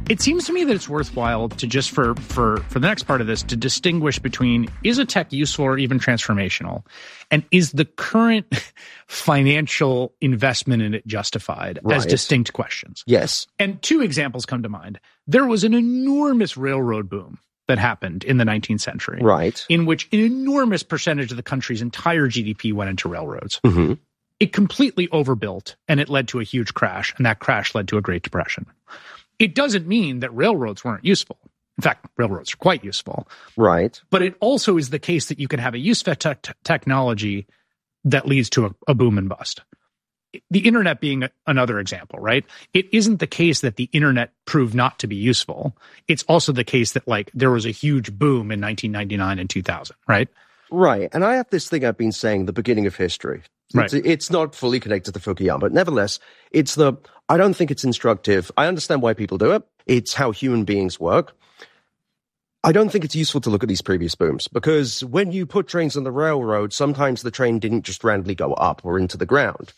It seems to me that it's worthwhile to just for the next part of this to distinguish between, is a tech useful or even transformational, and is the current financial investment in it justified, as distinct questions. Yes. And two examples come to mind. There was an enormous railroad boom that happened in the 19th century, in which an enormous percentage of the country's entire GDP went into railroads. Mm-hmm. It completely overbuilt, and it led to a huge crash, and that crash led to a Great Depression. It doesn't mean that railroads weren't useful. In fact, railroads are quite useful. Right. But it also is the case that you can have a useful technology that leads to a boom and bust. The internet being another example, right? It isn't the case that the internet proved not to be useful. It's also the case that, like, there was a huge boom in 1999 and 2000, right? Right. And I have this thing I've been saying, the beginning of history. It's not fully connected to Fukuyama, but nevertheless, I don't think it's instructive. I understand why people do it. It's how human beings work. I don't think it's useful to look at these previous booms, because when you put trains on the railroad, sometimes the train didn't just randomly go up or into the ground.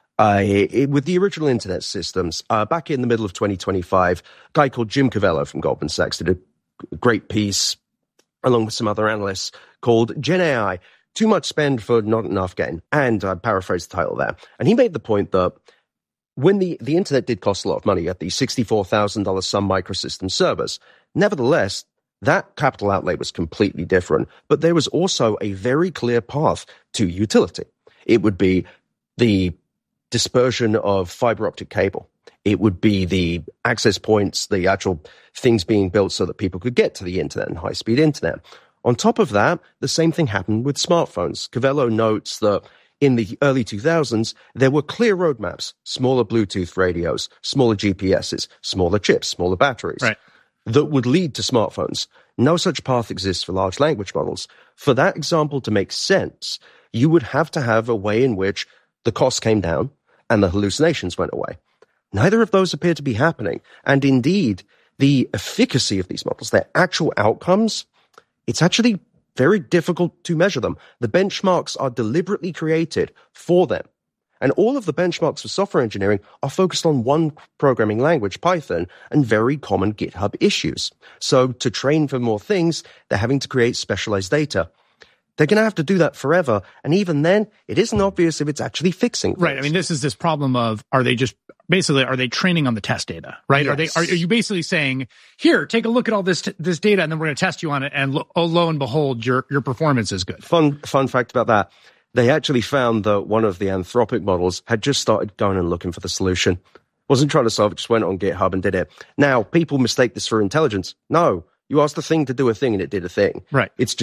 With the original internet systems, back in the middle of 2025, a guy called Jim Covello from Goldman Sachs did a great piece, along with some other analysts, called Gen AI, Too Much Spend for Not Enough Gain. And I paraphrased the title there. And he made the point that when the internet did cost a lot of money at the $64,000 Sun Microsystems servers, nevertheless, that capital outlay was completely different. But there was also a very clear path to utility. It would be the dispersion of fiber optic cable. It would be the access points, the actual things being built so that people could get to the internet and high-speed internet. On top of that, the same thing happened with smartphones. Covello notes that in the early 2000s, there were clear roadmaps, smaller Bluetooth radios, smaller GPSs, smaller chips, smaller batteries, that would lead to smartphones. No such path exists for large language models. For that example to make sense, you would have to have a way in which the costs came down and the hallucinations went away. Neither of those appear to be happening. And indeed, the efficacy of these models, their actual outcomes, it's actually very difficult to measure them. The benchmarks are deliberately created for them. And all of the benchmarks for software engineering are focused on one programming language, Python, and very common GitHub issues. So to train for more things, they're having to create specialized data. They're going to have to do that forever. And even then, it isn't obvious if it's actually fixing things. Right. I mean, this is this problem of, are they training on the test data, right? Yes. Are you basically saying, here, take a look at all this data, and then we're going to test you on it, and lo and behold, your performance is good. Fun fact about that. They actually found that one of the Anthropic models had just started going and looking for the solution. Wasn't trying to solve it, just went on GitHub and did it. Now, people mistake this for intelligence. No, you asked the thing to do a thing and it did a thing. Right. It's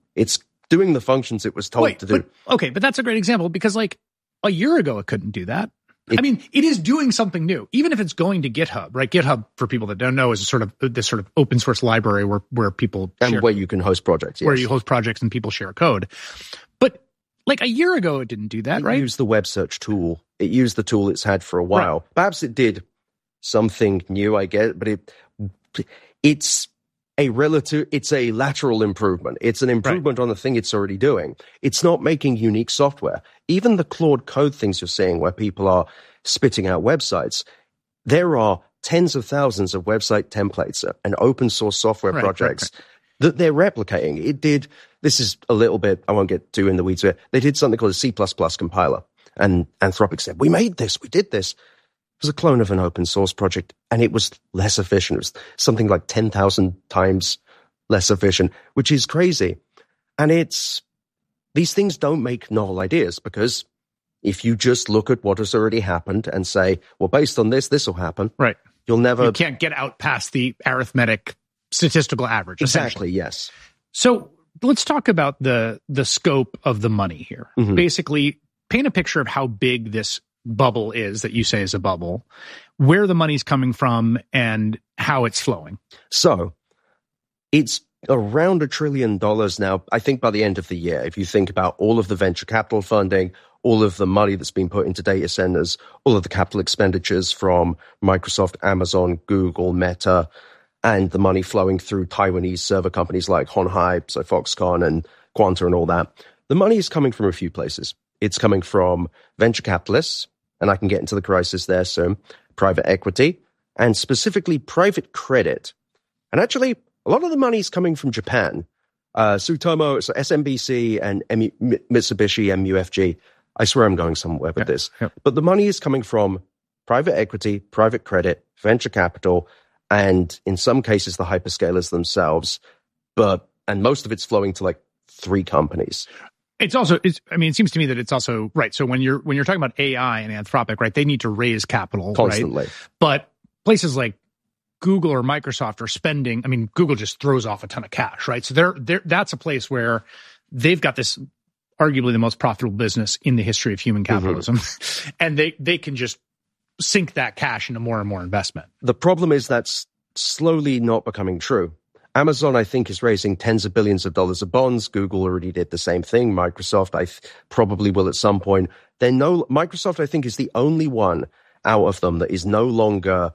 doing the functions it was told to do. But that's a great example, because like a year ago, it couldn't do that. It is doing something new, even if it's going to GitHub, right? GitHub, for people that don't know, is this sort of open source library where people and where you can host projects, where you host projects and people share code. But like a year ago, it didn't do that, right? It used the web search tool. It used the tool it's had for a while. Right. Perhaps it did something new, I get, but it's a lateral improvement. It's an improvement on the thing it's already doing. It's not making unique software. Even the Claude Code things you're seeing where people are spitting out websites, there are tens of thousands of website templates and open source software projects that they're replicating. This is a little bit, I won't get too in the weeds here. They did something called a C++ compiler. And Anthropic said, we made this, we did this. It was a clone of an open source project, and it was less efficient. It was something like 10,000 times less efficient, which is crazy. And these things don't make novel ideas, because if you just look at what has already happened and say, well, based on this will happen. Right. You can't get out past the arithmetic statistical average. Exactly, yes. So let's talk about the scope of the money here. Mm-hmm. Basically, paint a picture of how big this bubble is that you say is a bubble, where the money's coming from, and how it's flowing. So it's around $1 trillion now, I think, by the end of the year. If you think about all of the venture capital funding, all of the money that's been put into data centers, all of the capital expenditures from Microsoft, Amazon, Google, Meta, and the money flowing through Taiwanese server companies like Hon Hai, so Foxconn and Quanta and all that. The money is coming from a few places. It's coming from venture capitalists, and I can get into the crisis there soon, private equity, and specifically private credit. And actually, a lot of the money is coming from Japan. Sumitomo, so SMBC and Mitsubishi MUFG. I swear I'm going somewhere with this. Yep. But the money is coming from private equity, private credit, venture capital, and in some cases, the hyperscalers themselves. And most of it's flowing to like 3 companies. It seems to me that it's also, right. So when you're talking about AI and Anthropic, right, they need to raise capital constantly. Right? But places like Google or Microsoft are spending, Google just throws off a ton of cash, right? So that's a place where they've got this arguably the most profitable business in the history of human capitalism. Mm-hmm. And they can just sink that cash into more and more investment. The problem is that's slowly not becoming true. Amazon, I think, is raising tens of billions of dollars of bonds. Google already did the same thing. Microsoft, probably will at some point. Microsoft, I think, is the only one out of them that is not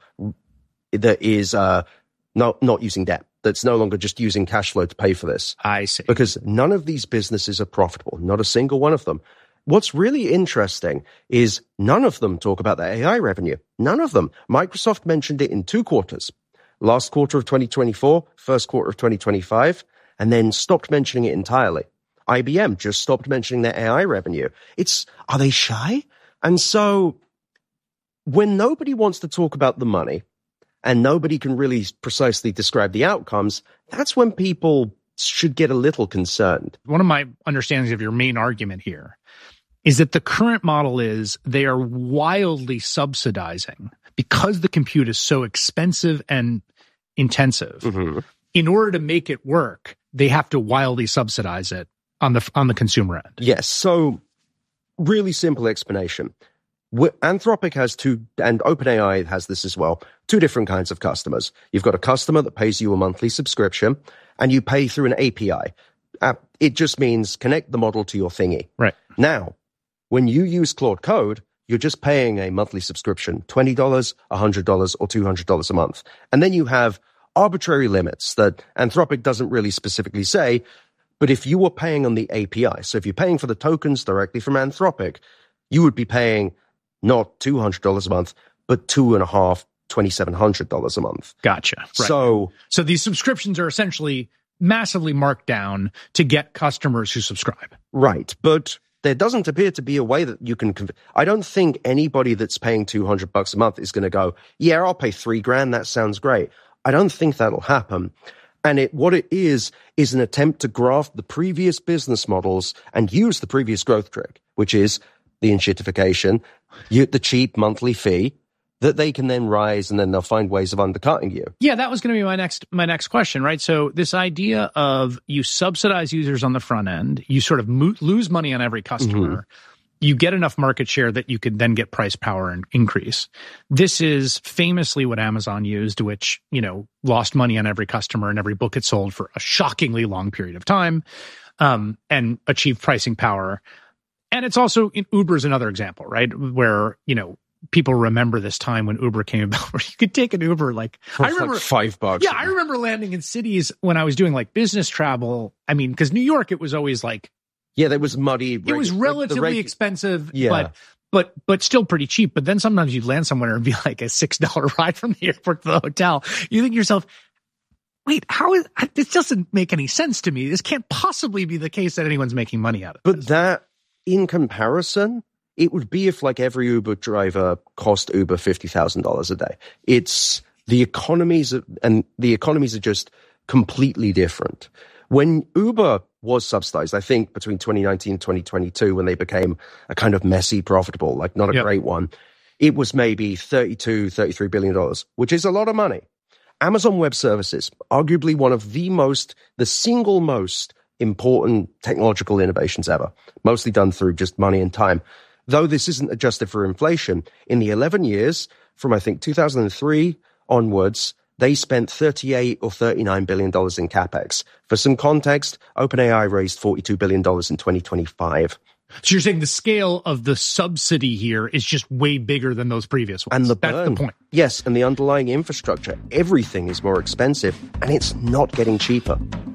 using debt. That's no longer just using cash flow to pay for this. I see. Because none of these businesses are profitable. Not a single one of them. What's really interesting is none of them talk about the AI revenue. None of them. Microsoft mentioned it in 2 quarters. Last quarter of 2024, first quarter of 2025, and then stopped mentioning it entirely. IBM just stopped mentioning their AI revenue. Are they shy? And so when nobody wants to talk about the money and nobody can really precisely describe the outcomes, that's when people should get a little concerned. One of my understandings of your main argument here is that the current model is they are wildly subsidizing because the compute is so expensive and intensive. Mm-hmm. In order to make it work, they have to wildly subsidize it on the consumer end. Yes. So really simple explanation. Anthropic has 2, and OpenAI has this as well, 2 different kinds of customers. You've got a customer that pays you a monthly subscription, and you pay through an API. It just means connect the model to your thingy. Right. Now, when you use Claude Code, you're just paying a monthly subscription, $20, $100, or $200 a month. And then you have arbitrary limits that Anthropic doesn't really specifically say, but if you were paying on the API, so if you're paying for the tokens directly from Anthropic, you would be paying not $200 a month, but $2,700 a month. Gotcha. Right. So these subscriptions are essentially massively marked down to get customers who subscribe. Right. But there doesn't appear to be a way that you can. I don't think anybody that's paying $200 a month is going to go, yeah, I'll pay $3,000. That sounds great. I don't think that'll happen. And what it is an attempt to graft the previous business models and use the previous growth trick, which is the enshittification, the cheap monthly fee that they can then rise, and then they'll find ways of undercutting you. Yeah, that was going to be my next question, right? So this idea of you subsidize users on the front end, you sort of lose money on every customer, mm-hmm. You get enough market share that you could then get price power and increase. This is famously what Amazon used, which, lost money on every customer and every book it sold for a shockingly long period of time, and achieved pricing power. And it's also, Uber's another example, right? Where, people remember this time when Uber came about, where you could take an Uber I remember $5. Yeah, I remember landing in cities when I was doing business travel. Because New York, it was always yeah, that was muddy. It was relatively expensive, yeah. but still pretty cheap. But then sometimes you'd land somewhere and be like a $6 ride from the airport to the hotel. You think to yourself, wait, this doesn't make any sense to me. This can't possibly be the case that anyone's making money out of it. But that, in comparison, it would be if every Uber driver cost Uber $50,000 a day. It's the economies are just completely different. When Uber was subsidized, I think between 2019 and 2022, when they became a kind of messy profitable, not a great one, it was maybe $33 billion, which is a lot of money. Amazon Web Services, arguably one of the single most important technological innovations ever, mostly done through just money and time. Though this isn't adjusted for inflation, in the 11 years from I think 2003 onwards, they spent $38 or $39 billion in CapEx. For some context, OpenAI raised $42 billion in 2025. So you're saying the scale of the subsidy here is just way bigger than those previous ones. And that's the point. Yes, and the underlying infrastructure, everything is more expensive, and it's not getting cheaper.